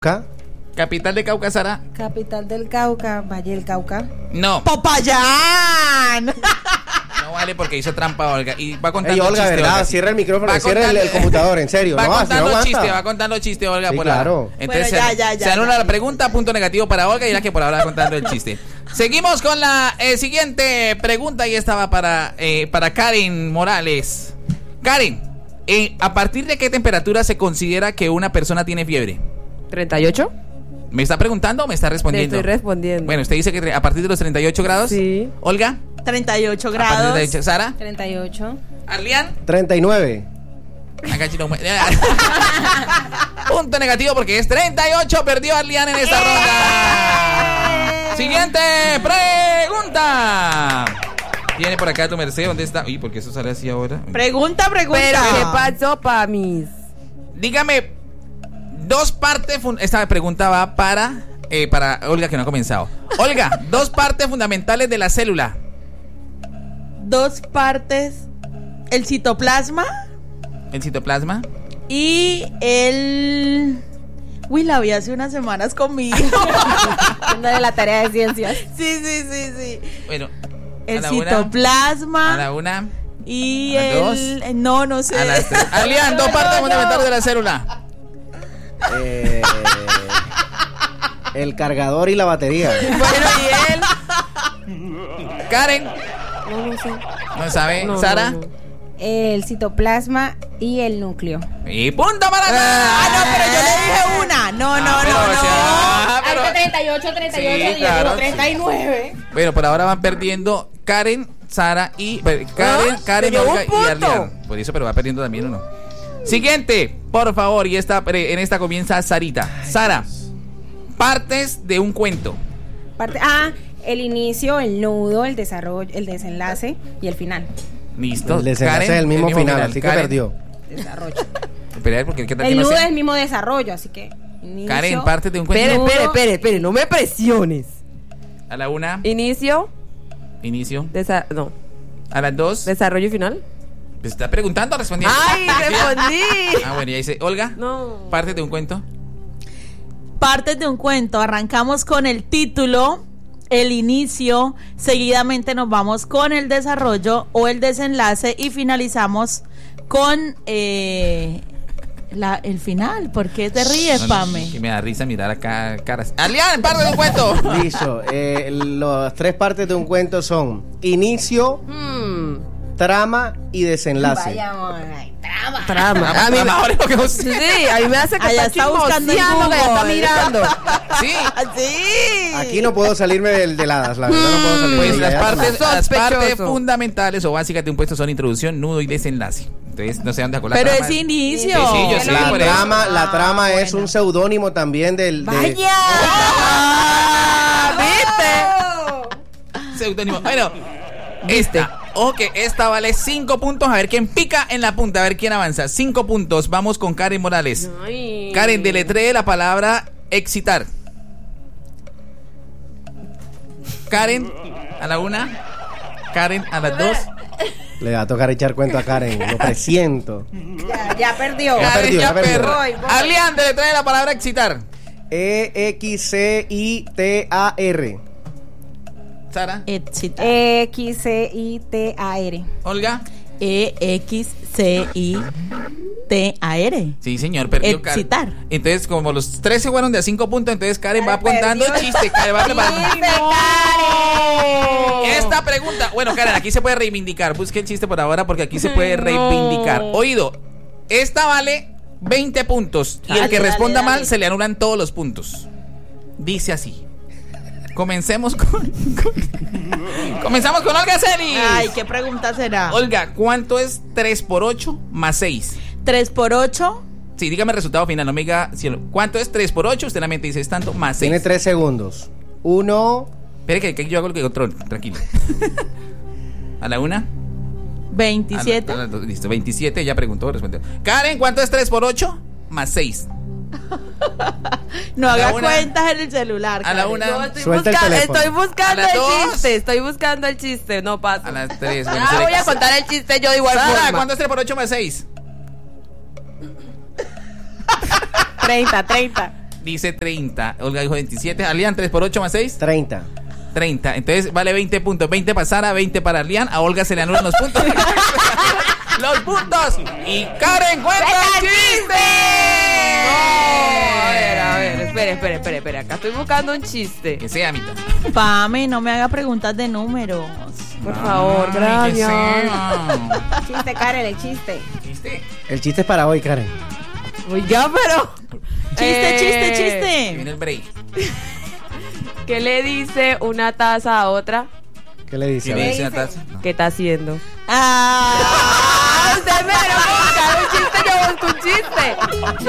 Capital de Cauca, Sara. Capital del Cauca, Valle del Cauca. No. ¡Popayán! No vale porque hizo trampa Olga. Y va contando Ey, Olga, chiste, ¿verdad? Olga. Cierra el micrófono, Va cierra contando- el computador, en serio. Va No, así no contando aguanta. chiste, va contando chiste, Olga, Sí, por claro. ahora. Entonces, Bueno, se anula la pregunta, punto negativo para Olga, y la que por ahora va contando el chiste. Seguimos con la siguiente pregunta, y esta va para Karen Morales. Karen, ¿a partir de qué temperatura se considera que una persona tiene fiebre? 38. ¿Me está preguntando o me está Le respondiendo? estoy respondiendo. Bueno, usted dice que a partir de los 38 grados. Sí. Olga, 38 a partir de grados. 38. Sara, 38. Arlian. 39. Acá chino. Punto negativo porque es 38. Perdió Arlian en esta ronda. Siguiente pregunta. Tiene por acá tu merced. ¿Dónde está? Uy, ¿por qué eso sale así ahora? Pregunta. Pero, ¿qué pasó, Pamis? Dígame dos partes. Esta pregunta va para Olga, que no ha comenzado. Olga, dos partes fundamentales de la célula. Dos partes. El citoplasma El citoplasma. y el... Uy, la vi hace unas semanas con mi hijo. Una de la tarea de ciencias. Sí. Bueno, El a la una, citoplasma a la una, y a las dos, el... No sé. a las tres. Arlian, dos partes fundamentales de la célula. El cargador y la batería. Bueno, y él. Karen, No sé. ¿no sabe? No, Sara. no. El citoplasma y el núcleo. Y punto para No, pero yo le dije una. No. pero- 38, 38, Sí, claro. 39. Bueno, por ahora van perdiendo Karen, Sara y Karen, Pero Olga un punto. y Arlian. Por eso, pero va perdiendo también uno. Siguiente, por favor, y en esta comienza Sarita. Sara, partes de un cuento. El inicio, el nudo, el desarrollo, el desenlace y el final. Listo. El desenlace Karen, es el mismo final, así que Karen. perdió. Desarrollo. Espera, porque ¿qué tal que El no nudo sé? es el mismo desarrollo, así que inicio. Karen, partes de un cuento. Espere, no me presiones. A la una, Inicio, inicio. no, A las dos, desarrollo y final. ¿te está preguntando o respondiendo? ¡Ay, respondí! Ah, bueno, ya dice, Olga, No. partes de un cuento. Partes de un cuento. Arrancamos con el título, el inicio, seguidamente nos vamos con el desarrollo o el desenlace y finalizamos con el final. ¿Por qué te ríes, Pame? Que me da risa mirar acá caras. Arlian, partes de un cuento. Listo. Las tres partes de un cuento son inicio, trama y desenlace. Vaya, ay, trama. Trama. A mí ahora lo que no sé. Sí, a mí me hace que Allá está está buscando en chismoseando, que está Google. mirando. Sí. Sí. Aquí no puedo salirme de hadas, la verdad no puedo salirme. Pues las Ya, partes, ya. las partes Sospechoso. fundamentales o básicas de un puesto son introducción, nudo y desenlace. Entonces no se dan de acuerdo. Pero es inicio. Sí, yo sé. La por eso. trama es un seudónimo también del... Vaya. ¿Viste? Seudónimo. Bueno, esta vale 5 puntos. A ver quién pica en la punta, a ver quién avanza. 5 puntos. Vamos con Karen Morales. Ay. Karen, deletree la palabra excitar. Karen, a la una. Karen, a las dos. Le va a tocar echar cuento a Karen, lo presiento. Ya perdió. Ya Karen, perdió, ya perdió. Voy. Arlian, deletree la palabra excitar. EXCITAR. Sara, Excitar. XCITAR. Olga. EXCITAR. Sí, señor, perdió Excitar. Karen. Entonces, como los 13 fueron de a 5 puntos, entonces Karen va apuntando el chiste. Karen va preparando. Esta pregunta, bueno, Karen, aquí se puede reivindicar. Busque el chiste por ahora porque aquí se puede reivindicar. Oído, esta vale 20 puntos y el que responda mal se le anulan todos los puntos. Dice así. Comenzamos con Olga Celi. Ay, ¿qué pregunta será? Olga, ¿cuánto es 3 por 8 más 6? 3 por 8. Sí, dígame el resultado final, no me diga ¿cuánto es 3 por 8? Usted la mente dice es tanto más 6. Tiene 3 segundos. 1. Espere que yo hago lo que control, tranquilo. A la una. 27. A la dos, listo, 27, ya preguntó, respondió. Karen, ¿cuánto es 3 por 8 más 6? No A la haga una. cuentas en el celular. A la Karen. una. No, estoy Suelta el teléfono. buscando A las el dos. chiste. Estoy buscando el chiste. No pasa. A las 3. Ya voy a contar el chiste yo de igual Sara, forma. ¿cuánto es 3 por 8 más 6? 30. dice 30. Olga dijo 27. Arlian, 3 por 8 más 6. 30. 30. Entonces vale 20 puntos. 20 para Sara, 20 para Arlian. A Olga se le anulan los puntos. Los puntos. Y Karen cuenta el chiste. A ver, espere. Acá estoy buscando un chiste. Que sea mitad. Pame, no me haga preguntas de números. Por favor, Ay, que gracias. sea. Chiste, Karen, el chiste. ¿Chiste? El chiste es para hoy, Karen. Oiga, pero. Chiste. Viene el break. ¿Qué le dice una taza a otra? ¿Qué le dice? ¿Qué A le ver. dice la taza? ¿Qué está haciendo? Ah, Usted me lo busca un chiste, yo busco un chiste.